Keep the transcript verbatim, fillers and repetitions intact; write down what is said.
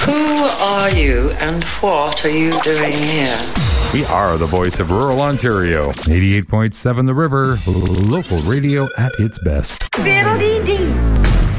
Who are you and what are you doing here? We are the voice of rural Ontario. eighty-eight point seven The River, local radio at its best. Fiddle-dee-dee.